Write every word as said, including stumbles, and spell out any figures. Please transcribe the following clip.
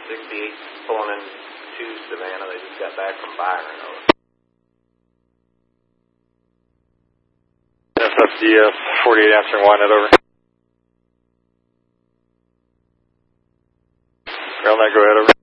sixty-eight pulling in to Savannah. They just got back from Byron. Over. F F D uh, forty-eight answering one, net over. Ground line, go ahead, over.